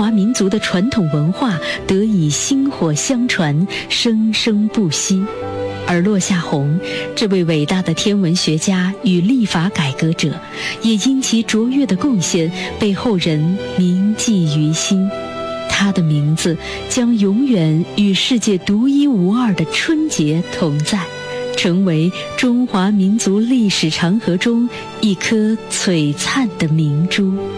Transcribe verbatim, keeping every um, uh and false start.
华民族的传统文化得以薪火相传，生生不息。而落下闳这位伟大的天文学家与历法改革者，也因其卓越的贡献被后人铭记于心。他的名字将永远与世界独一无二的春节同在，成为中华民族历史长河中一颗璀璨的明珠。